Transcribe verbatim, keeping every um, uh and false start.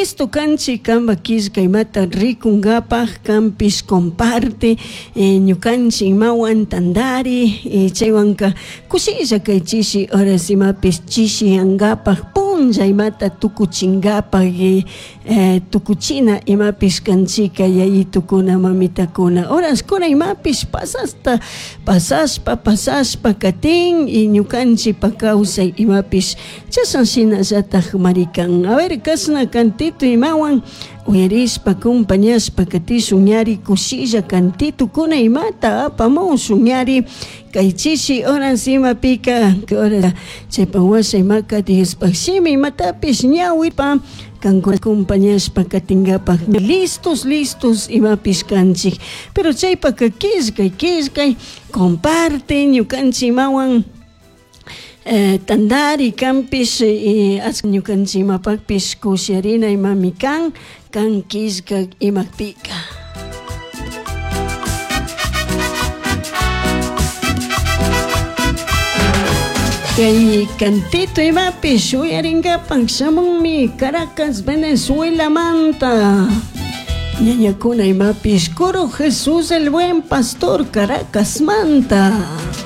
listo kanchi kamba kizka imata rikungapaj kampis comparte eh, ñukanchik imawan tandari eh, chaywanka kushilla kay chishi horas imapis chishi ankapaj punlla imata tukuchinkapaj eh, eh, tukuchina imapis kanchika yayitukuna mamitakuna horas kuna imapis pasasta pasaspa pasaspa katin y ñukanchikpa kawsay imapis chasanshinallataj marikan. A ver, kasna kantito imawan uyarispa compañaspa katishun ñari kushilla kantito kuna imata apamun suñari kay chishi horas imapika horas chaypa washay maka dispashimi imatapis ñawipa kankuna compañaspa katingapak listos listos imapis kanchik pero chaypaka kiskay kiskay comparte ñukanchik imawan Eh, tandari kampis eh, as ñukanchik imapakpis kusharina imami kan kan kiska imakpika. Kay cantito imapis uyarinkapak shamunmi Caracas Venezuela manta ñañakuna imapis coro Jesús el buen pastor Caracas manta.